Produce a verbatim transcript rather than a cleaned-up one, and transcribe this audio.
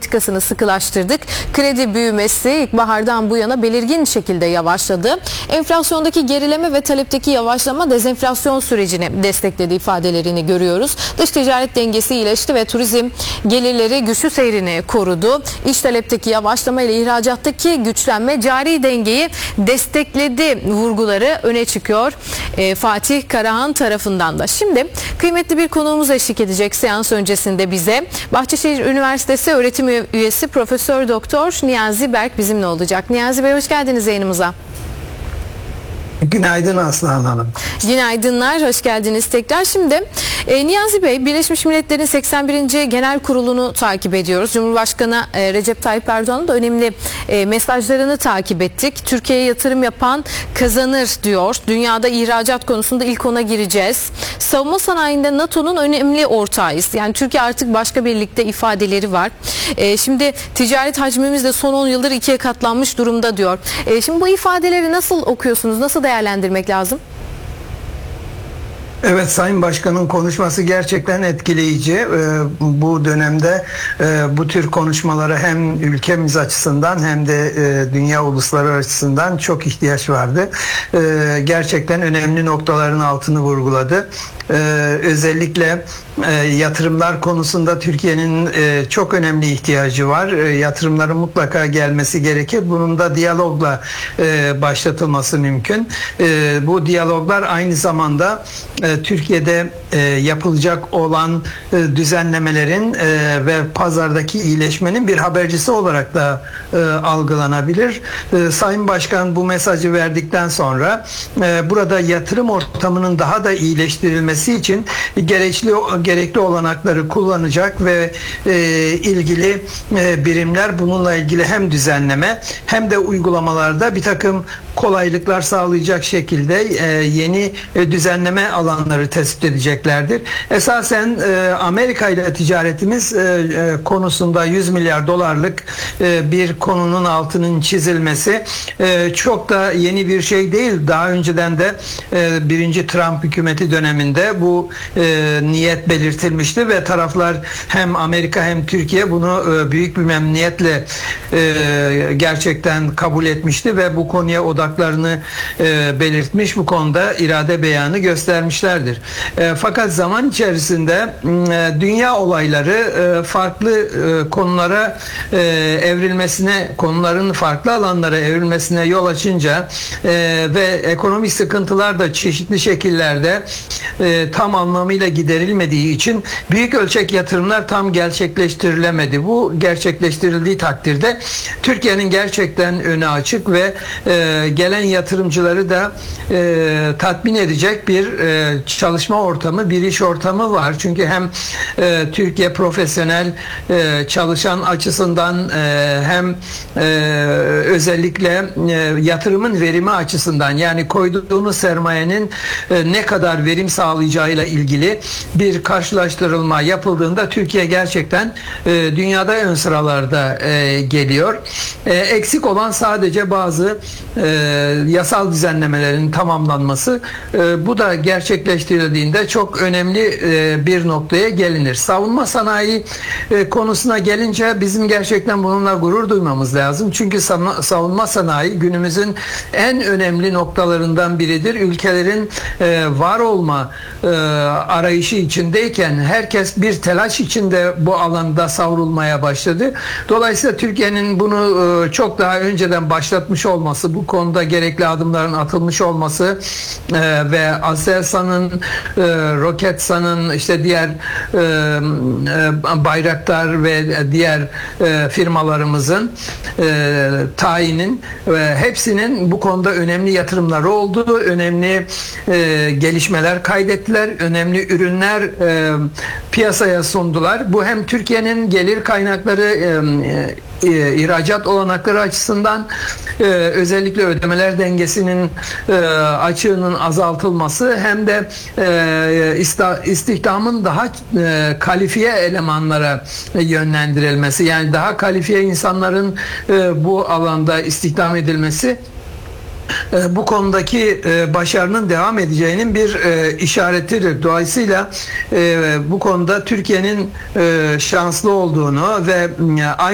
politikasını sıkılaştırdık. Kredi büyümesi ilkbahardan bu yana belirgin şekilde yavaşladı. Enflasyondaki gerileme ve talepteki yavaşlama dezenflasyon sürecini destekledi ifadelerini görüyoruz. Dış ticaret dengesi iyileşti ve turizm gelirleri güçlü seyrini korudu. İç talepteki yavaşlama ile ihracattaki güçlenme cari dengeyi destekledi vurguları öne çıkıyor e, Fatih Karahan tarafından da. Şimdi kıymetli bir konuğumuz eşlik edecek seans öncesinde bize. Bahçeşehir Üniversitesi öğretim üyesi Profesör Doktor Niyazi Berk bizimle olacak. Niyazi Bey, hoş geldiniz yayınımıza. Günaydın Aslan Hanım. Günaydınlar, hoş geldiniz tekrar. Şimdi e, Niyazi Bey, Birleşmiş Milletler'in seksen birinci Genel Kurulu'nu takip ediyoruz. Cumhurbaşkanı e, Recep Tayyip Erdoğan'ın da önemli e, mesajlarını takip ettik. Türkiye'ye yatırım yapan kazanır diyor. Dünyada ihracat konusunda ilk ona gireceğiz. Savunma sanayinde NATO'nun önemli ortağıyız. Yani Türkiye artık başka bir ligde ifadeleri var. E, şimdi ticaret hacmimiz de son on yıldır ikiye katlanmış durumda diyor. E, şimdi bu ifadeleri nasıl okuyorsunuz? Nasıl değerlendirmek lazım? Evet, Sayın Başkan'ın konuşması gerçekten etkileyici. Ee, bu dönemde e, bu tür konuşmalara hem ülkemiz açısından hem de e, dünya ulusları açısından çok ihtiyaç vardı. E, gerçekten önemli noktaların altını vurguladı. Ee, özellikle e, yatırımlar konusunda Türkiye'nin e, çok önemli ihtiyacı var. E, yatırımların mutlaka gelmesi gerekir. Bunun da diyalogla e, başlatılması mümkün. E, bu diyaloglar aynı zamanda e, Türkiye'de e, yapılacak olan e, düzenlemelerin e, ve pazardaki iyileşmenin bir habercisi olarak da e, algılanabilir. E, Sayın Başkan bu mesajı verdikten sonra e, burada yatırım ortamının daha da iyileştirilmesi için gerekli gerekli olanakları kullanacak ve e, ilgili e, birimler bununla ilgili hem düzenleme hem de uygulamalarda bir takım kolaylıklar sağlayacak şekilde e, yeni e, düzenleme alanları tespit edeceklerdir. Esasen e, Amerika ile ticaretimiz e, e, konusunda yüz milyar dolarlık e, bir konunun altının çizilmesi e, çok da yeni bir şey değil. Daha önceden de e, birinci Trump hükümeti döneminde bu e, niyet belirtilmişti ve taraflar hem Amerika hem Türkiye bunu e, büyük bir memnuniyetle e, gerçekten kabul etmişti ve bu konuya odaklarını e, belirtmiş, bu konuda irade beyanı göstermişlerdir. E, fakat zaman içerisinde e, dünya olayları e, farklı e, konulara e, evrilmesine, konuların farklı alanlara evrilmesine yol açınca e, ve ekonomik sıkıntılar da çeşitli şekillerde e, tam anlamıyla giderilmediği için büyük ölçek yatırımlar tam gerçekleştirilemedi. Bu gerçekleştirildiği takdirde Türkiye'nin gerçekten önü açık ve e, gelen yatırımcıları da e, tatmin edecek bir e, çalışma ortamı, bir iş ortamı var. Çünkü hem e, Türkiye profesyonel e, çalışan açısından e, hem e, özellikle e, yatırımın verimi açısından, yani koyduğunuz sermayenin e, ne kadar verim sağlayacağıyla ilgili bir karşılaştırılma yapıldığında Türkiye gerçekten e, dünyada ön sıralarda e, geliyor. E, eksik olan sadece bazı e, yasal düzenlemelerin tamamlanması. E, bu da gerçekleştirildiğinde çok önemli e, bir noktaya gelinir. Savunma sanayi e, konusuna gelince bizim gerçekten bununla gurur duymamız lazım. Çünkü savunma sanayi günümüzün en önemli noktalarından biridir. Ülkelerin e, var olma e, arayışı içindeyken herkes bir telaş içinde bu alanda savrulmaya başladı. Dolayısıyla Türkiye'nin bunu e, çok daha önceden başlatmış olması, bu konuda gerekli adımların atılmış olması e, ve Aselsan'ın, e, Roketsan'ın, işte diğer e, e, Bayraktar ve diğer e, firmalarımızın e, tayinin ve hepsinin bu konuda önemli yatırımları oldu. Önemli e, gelişmeler kaydettiler. Önemli ürünler e, piyasaya sundular. Bu hem Türkiye'nin gelir kaynakları, e, e, ihracat olanakları açısından e, özellikle ödemeler dengesinin e, açığının azaltılması hem de e, istihdamın daha e, kalifiye elemanlara yönlendirilmesi, yani daha kalifiye insanların e, bu alanda istihdam edilmesi bu konudaki başarının devam edeceğinin bir işaretidir. Dolayısıyla bu konuda Türkiye'nin şanslı olduğunu ve aynı